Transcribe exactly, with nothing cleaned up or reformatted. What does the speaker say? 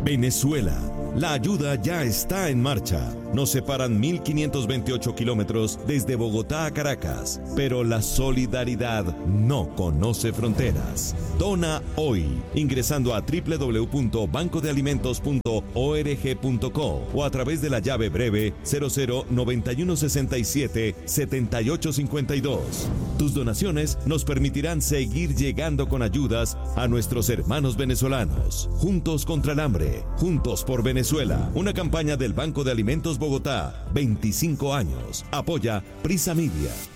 Venezuela. La ayuda ya está en marcha. Nos separan mil quinientos veintiocho kilómetros desde Bogotá a Caracas, pero la solidaridad no conoce fronteras. Dona hoy, ingresando a doble u doble u doble u punto banco de alimentos punto org punto co o a través de la llave breve cero cero noventa y uno sesenta y siete setenta y ocho cincuenta y dos. Tus donaciones nos permitirán seguir llegando con ayudas a nuestros hermanos venezolanos. Juntos contra el hambre, juntos por Venezuela. Una campaña del Banco de Alimentos Bogotá. veinticinco años. Apoya Prisa Media.